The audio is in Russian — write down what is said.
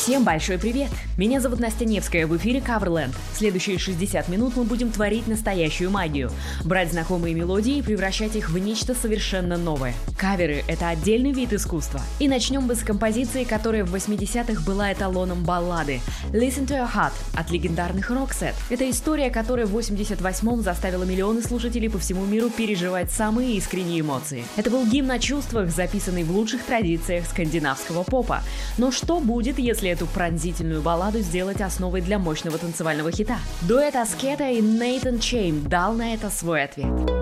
Всем большой привет! Меня зовут Настя Невская, в эфире Coverland. В следующие 60 минут мы будем творить настоящую магию. Брать знакомые мелодии и превращать их в нечто совершенно новое. Каверы — это отдельный вид искусства. И начнем мы с композиции, которая в 80-х была эталоном баллады. Listen to Your Heart от легендарных Roxette. Это история, которая в 88-м заставила миллионы слушателей по всему миру переживать самые искренние эмоции. Это был гимн о чувствах, записанный в лучших традициях скандинавского попа. Но что будет, если эту пронзительную балладу сделать основой для мощного танцевального хита? Дуэт Аскета и Нейтан Чейн дал на это свой ответ.